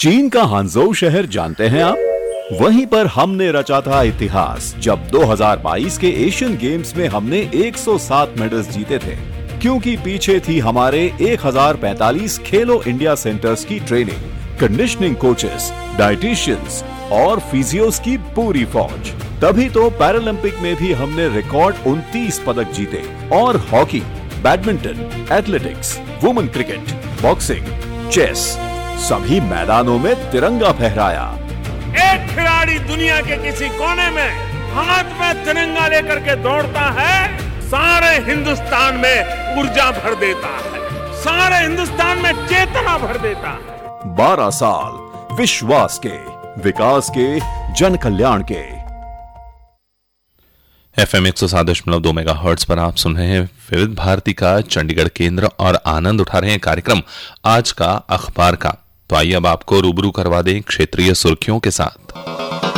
चीन का हांगझोउ शहर जानते हैं आप? वहीं पर हमने रचा था इतिहास जब 2022 के एशियन गेम्स में हमने 107 मेडल्स जीते थे, क्योंकि पीछे थी हमारे 1045 खेलो इंडिया सेंटर्स की ट्रेनिंग, कंडीशनिंग कोचेस, डाइटिशियंस और फिजियोस की पूरी फौज। तभी तो पैरालंपिक में भी हमने रिकॉर्ड 29 पदक जीते और hockey, badminton, athletics, women cricket, boxing, chess सभी मैदानों में तिरंगा फहराया। एक खिलाड़ी दुनिया के किसी कोने में हाथ में तिरंगा लेकर के दौड़ता है, सारे हिंदुस्तान में ऊर्जा भर देता है, सारे हिंदुस्तान में चेतना भर देता है। 12 साल विश्वास के, विकास के, जन कल्याण के। FM 107.2 मेगाहर्ट्ज पर आप सुन रहे हैं विविध भारती का चंडीगढ़ केंद्र और आनंद उठा रहे हैं कार्यक्रम आज का अखबार का। तो आइए अब आपको रूबरू करवा दें क्षेत्रीय सुर्खियों के साथ।